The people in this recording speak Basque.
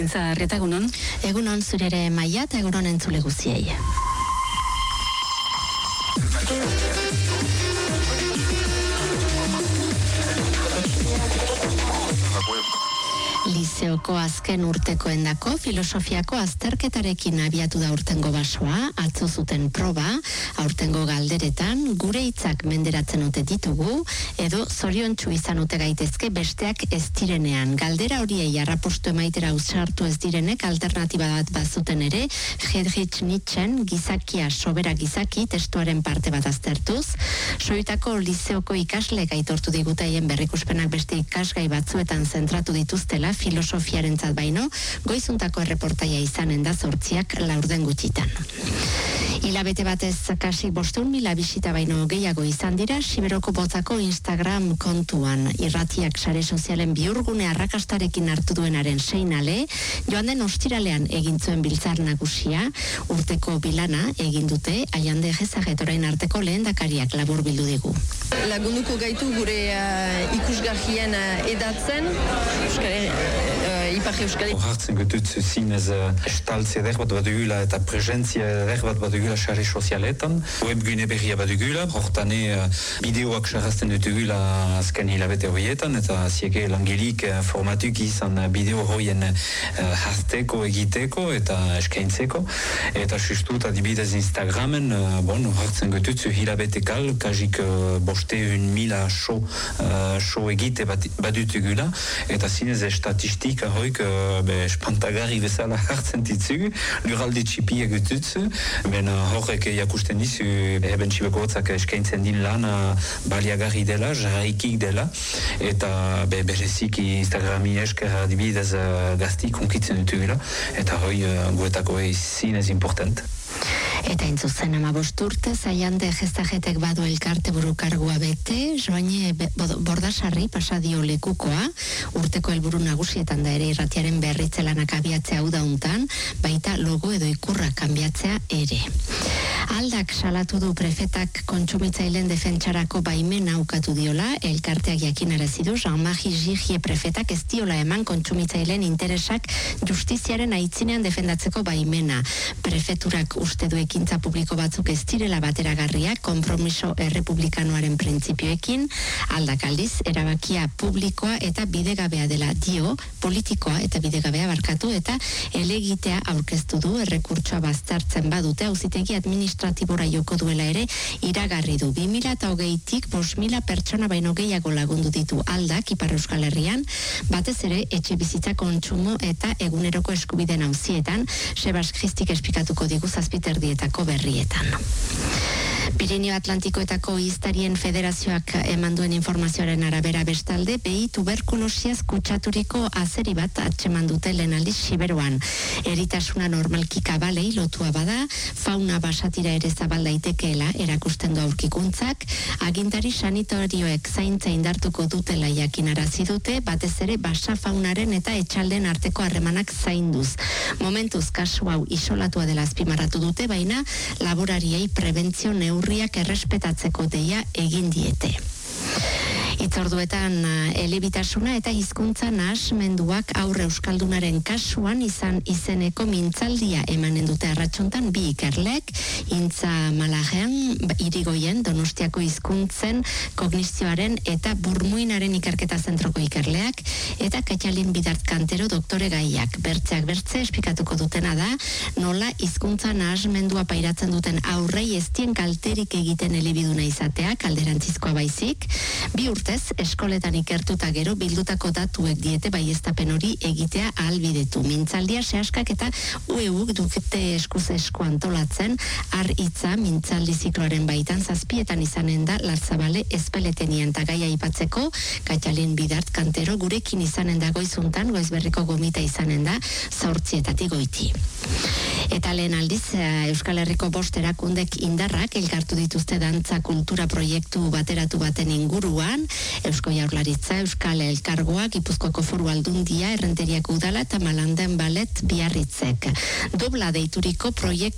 Pintza Arrieta, egunon? Egunon zurere Maia eta egunon entzule guziei. Lizeoko azken urtekoendako filosofiako azterketarekin abiatu da aurtengo basoa, atzo zuten proba, aurtengo galderetan gure hitzak menderatzen ote ditugu, edo zoriontsu izan ote gaitezke besteak ez direnean. Galdera horiei arrapostu emaitera ausartu ez direnek alternatiba bat bazuten ere, Friedrich Nietzschen gizakia sobera gizaki testuaren parte bat aztertuz, Soitako lizeoko ikasleek aitortu digutaien berrikuspenak beste ikasgai batzuetan zentratu dituztela filosofiarentzat baino, goizuntako erreportaia izanen da 8 laurden gutxitan. Hilabete batez kasi 500.000 bisita baino gehiago izan dira Siberoko Botzako Instagram kontuan. Irratiak sare sozialen bihurgune arrakastarekin hartu duenaren seinale, joan den ostiralean egin zuen biltzar nagusia, urteko bilana egin dute Aiande Gezaget orain arteko lehendakariak labur bildu digu. Lagunduko gaitu gure ikusgarrien edatzen, Ipar Euskalik. Hartzen getut zinez estaltze eder bat badugula eta presentzia eder bat badugula sare sozialetan. Webgune berria badugula, hortane bideoak sarrazten dutugula azken hilabete horietan, eta zieke langelik formatuk izan bideo horien harteko, egiteko eta eskaintzeko. Eta justut adibidez Instagramen, hartzen getut hilabetekal, kajik 500.000 show egite badutugula, eta zinez estatistika hoik espantagarri bezala hartzen ditzugu, lurralde txipiak dututzu, horrek jakusten dizu, eben Sibeko Botzak eskaintzen din lan baliagarri dela, jarraikik dela, eta bereziki Instagrami esker adibidez gaztik onkitzen dutugula, eta hoi guetako zinez important. Eta intzuzen 15 urte, Aiande Gezagetek badu elkarte burukargua bete, Joane Bordasarri pasadio lekukoa, urteko helburu nagusietan da ere irratiaren berritzelanak abiatzea hau dauntan, baita logo edo ikurra kanbiatzea ere. Aldak salatu du prefetak kontsumitzaileen defentsarako baimena ukatu diola, elkarteak jakinarazi du Jean-Marie Gigie prefetak ez diola eman kontsumitzaileen interesak justiziaren aitzinean defendatzeko baimena. Prefeturak uste du ekintza publiko batzuk ez direla bateragarriak konpromiso errepublikanoaren printzipioekin, Aldak aldiz erabakia publikoa eta bidegabea dela dio, politikoa eta bidegabea barkatu, eta elegitea aurkeztu du errekurtsoa baztertzen badute auzitegi administratibora joko duela ere iragarri du. 2020tik 5.000 pertsona baino gehiago lagundu ditu Aldak Ipar Euskal Herrian, batez ere etxe bizitza kontsumo eta eguneroko eskubideen auzietan, Sebas Kristik esplikatuko digu zazpiterdietako berrietan. Pirineo Atlantikoetako Iztarien Federazioak emanduen informazioaren arabera bestalde, behi tuberkulosiaz kutsaturiko azeri bat atxeman dute lehen aldiz Siberuan. Eritasuna normalki kabalei lotua bada, fauna basatira ere zabal daitekeela erakusten du aurkikuntzak, agintari sanitarioek zaintza indartuko dutela jakinarazi dute, batez ere basa faunaren eta etxalden arteko harremanak zainduz. Momentuz kasu hau isolatua dela azpimarratu dute, baina laborariei prebentzio neurriak errespetatzeko deia egin diete. Itzorduetan elebitasuna eta hizkuntza nahasmenduak aurre euskaldunaren kasuan izeneko mintzaldia emanen dute arratsuntan bi ikerlek, Intza Malajean, Irigoien, Donostiako hizkuntzen kognizioaren eta burmuinaren ikerketa zentroko ikerleak, eta Katalin Bidart Kantero doktore gaiak. Bertzeak bertze esplikatuko dutena da, nola hizkuntza nahasmendua pairatzen duten aurrei ez dien kalterik egiten elebiduna izateak, alderantzizkoa baizik, bi urtez eskoletan ikertuta gero bildutako datuek diete baieztapen hori egitea ahalbidetu. Mintzaldia sehaskak eta UEUk dukete eskuz esku antolatzen, hitza mintzaldi zikloaren baitan 7 izanen da Larzabale Ezpeletenian, eta gaia aipatzeko Katalin Bidart Kantero gurekin izanen da goizuntan, goizberriko gomita izanen da 8 goiti. Eta lehen aldiz Euskal Herriko 5 erakundek indarrak elkartu dituzte dantza kultura proiektu bateratu baten inguruan, Eusko Jaurlaritza, Euskal Elkargoa, Gipuzkoako Foru Aldundia, Errenteriako Udala eta Malanden Ballet Biarritzek. Dobla deituriko proiektu